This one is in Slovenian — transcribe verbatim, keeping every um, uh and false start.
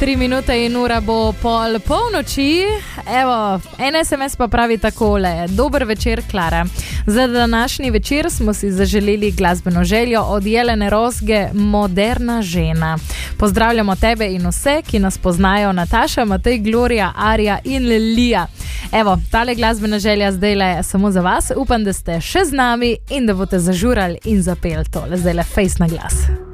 Tri minute in ura bo pol polnoči. Evo, en es em es pa pravi takole. Dober večer, Klara. Za današnji večer smo si zaželeli glasbeno željo od Jelene Rozge, Moderna žena. Pozdravljamo tebe in vse, ki nas poznajo, Nataša, Matej, Gloria, Arja in Lija. Evo, tale glasbena želja zdajle je samo za vas. Upam, da ste še z nami in da boste zažurali in zapeli tole zdajle fejst na glas.